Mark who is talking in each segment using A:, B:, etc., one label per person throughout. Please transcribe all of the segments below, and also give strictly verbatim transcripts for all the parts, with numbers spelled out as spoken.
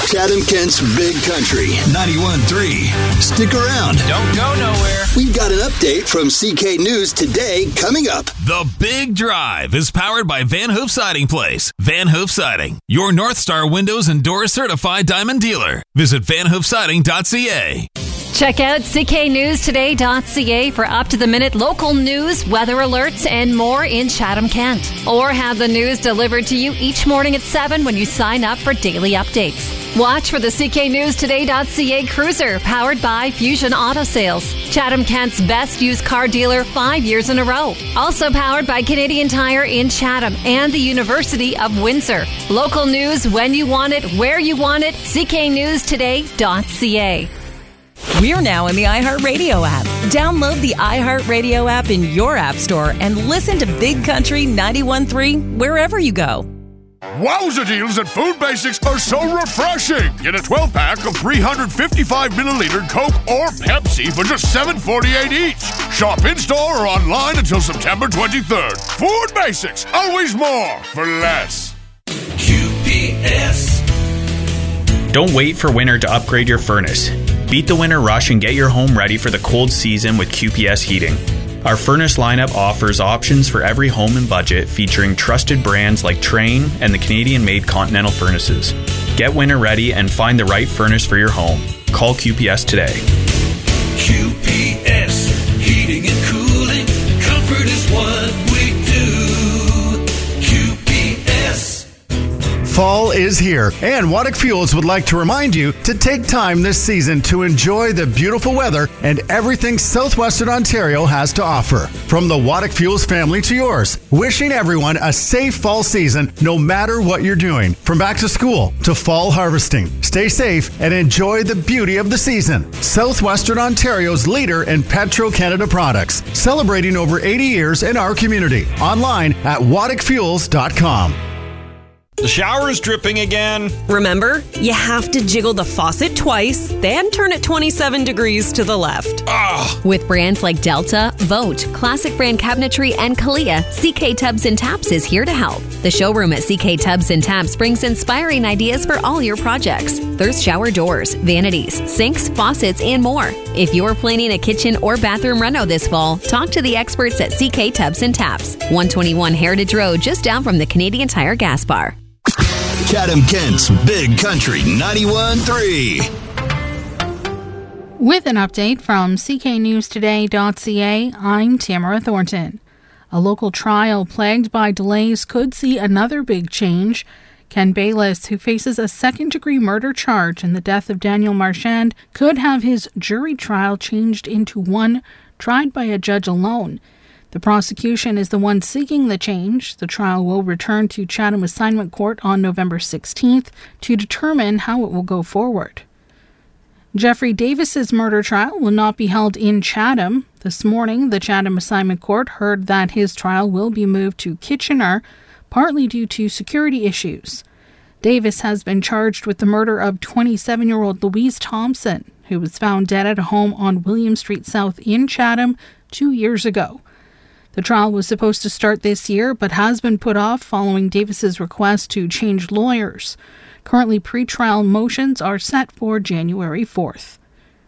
A: Chatham Kent's Big Country, ninety-one point three. Stick around.
B: Don't go nowhere.
A: We've got an update from C K News today coming up.
C: The Big Drive is powered by Van Hoof Siding Place. Van Hoof Siding, your North Star Windows and Doors certified diamond dealer. Visit van hoof siding dot c a.
D: Check out c k news today dot c a for up-to-the-minute local news, weather alerts, and more in Chatham, Kent. Or have the news delivered to you each morning at seven when you sign up for daily updates. Watch for the c k news today dot c a Cruiser, powered by Fusion Auto Sales. Chatham Kent's best used car dealer five years in a row. Also powered by Canadian Tire in Chatham and the University of Windsor. Local news when you want it, where you want it, c k news today dot c a.
E: We're now in the iHeartRadio app. Download the iHeartRadio app in your app store and listen to Big Country ninety-one point three wherever you go.
F: Wowza deals at Food Basics are so refreshing. Get a twelve-pack of three hundred fifty-five milliliter Coke or Pepsi for just seven dollars and forty-eight cents each. Shop in-store or online until September twenty-third. Food Basics, always more for less.
G: Q P S.
H: Don't wait for winter to upgrade your furnace. Beat the winter rush and get your home ready for the cold season with Q P S Heating. Our furnace lineup offers options for every home and budget, featuring trusted brands like Trane and the Canadian-made Continental furnaces. Get winter ready and find the right furnace for your home. Call Q P S today.
G: Q P S, heating and cooling, comfort is what we do. Q P S.
I: Fall is here, and Waddick Fuels would like to remind you to take time this season to enjoy the beautiful weather and everything southwestern Ontario has to offer. From the Waddick Fuels family to yours, wishing everyone a safe fall season no matter what you're doing. From back to school to fall harvesting. Stay safe and enjoy the beauty of the season. Southwestern Ontario's leader in Petro-Canada products, celebrating over eighty years in our community. Online at waddick fuels dot com.
B: The shower is dripping again.
E: Remember, you have to jiggle the faucet twice, then turn it twenty-seven degrees to the left.
B: Ugh.
D: With brands like Delta, Vote, Classic Brand Cabinetry, and Kalia, C K Tubs and Taps is here to help. The showroom at C K Tubs and Taps brings inspiring ideas for all your projects. There's shower doors, vanities, sinks, faucets, and more. If you're planning a kitchen or bathroom reno this fall, talk to the experts at C K Tubs and Taps. one twenty-one Heritage Road, just down from the Canadian Tire gas bar.
A: Chatham Kent's Big Country, ninety-one point three.
J: With an update from c k news today dot c a, I'm Tamara Thornton. A local trial plagued by delays could see another big change. Ken Bayless, who faces a second-degree murder charge in the death of Daniel Marchand, could have his jury trial changed into one tried by a judge alone. The prosecution is the one seeking the change. The trial will return to Chatham Assignment Court on November sixteenth to determine how it will go forward. Jeffrey Davis's murder trial will not be held in Chatham. This morning, the Chatham Assignment Court heard that his trial will be moved to Kitchener, partly due to security issues. Davis has been charged with the murder of twenty-seven-year-old Louise Thompson, who was found dead at a home on William Street South in Chatham two years ago. The trial was supposed to start this year, but has been put off following Davis's request to change lawyers. Currently, pre-trial motions are set for January fourth.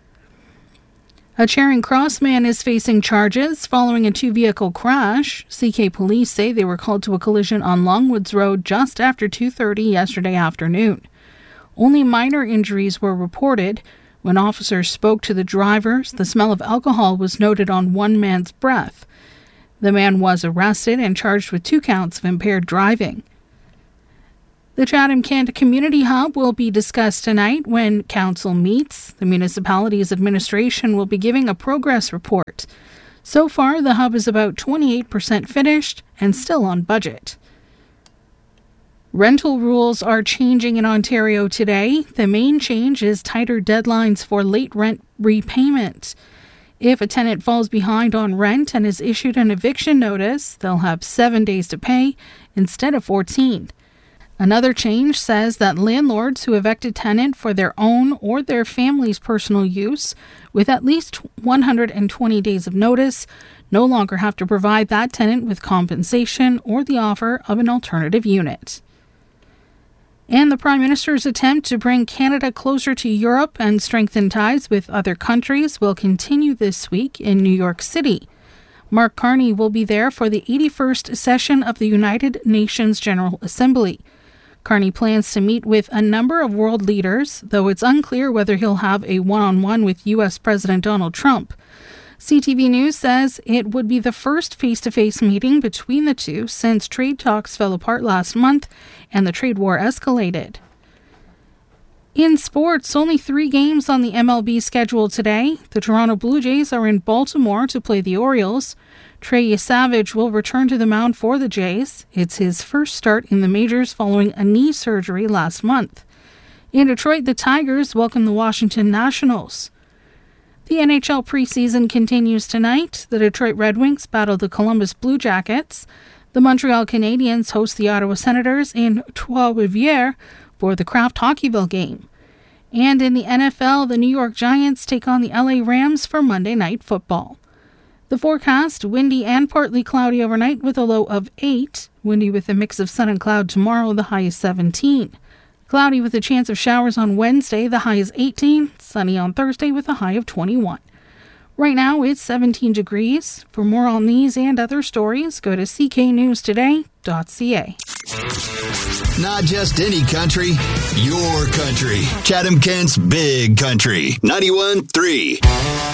J: A Charing Cross man is facing charges following a two-vehicle crash. C K police say they were called to a collision on Longwoods Road just after two thirty yesterday afternoon. Only minor injuries were reported. When officers spoke to the drivers, the smell of alcohol was noted on one man's breath. The man was arrested and charged with two counts of impaired driving. The Chatham-Kent Community Hub will be discussed tonight when Council meets. The municipality's administration will be giving a progress report. So far, the hub is about twenty-eight percent finished and still on budget. Rental rules are changing in Ontario today. The main change is tighter deadlines for late rent repayment. If a tenant falls behind on rent and is issued an eviction notice, they'll have seven days to pay instead of fourteen. Another change says that landlords who evict a tenant for their own or their family's personal use with at least one hundred twenty days of notice no longer have to provide that tenant with compensation or the offer of an alternative unit. And the Prime Minister's attempt to bring Canada closer to Europe and strengthen ties with other countries will continue this week in New York City. Mark Carney will be there for the eighty-first session of the United Nations General Assembly. Carney plans to meet with a number of world leaders, though it's unclear whether he'll have a one-on-one with U S President Donald Trump. C T V News says it would be the first face-to-face meeting between the two since trade talks fell apart last month and the trade war escalated. In sports, only three games on the M L B schedule today. The Toronto Blue Jays are in Baltimore to play the Orioles. Trey Savage will return to the mound for the Jays. It's his first start in the majors following a knee surgery last month. In Detroit, the Tigers welcome the Washington Nationals. The N H L preseason continues tonight. The Detroit Red Wings battle the Columbus Blue Jackets. The Montreal Canadiens host the Ottawa Senators in Trois-Rivières for the Kraft Hockeyville game. And in the N F L, the New York Giants take on the L A Rams for Monday Night Football. The forecast, windy and partly cloudy overnight with a low of eight. Windy with a mix of sun and cloud tomorrow, the high is seventeen. Cloudy with a chance of showers on Wednesday, the high is eighteen. Sunny on Thursday with a high of twenty-one. Right now, it's seventeen degrees. For more on these and other stories, go to c k news today dot c a.
A: Not just any country, your country. Chatham-Kent's Big Country. ninety-one point three.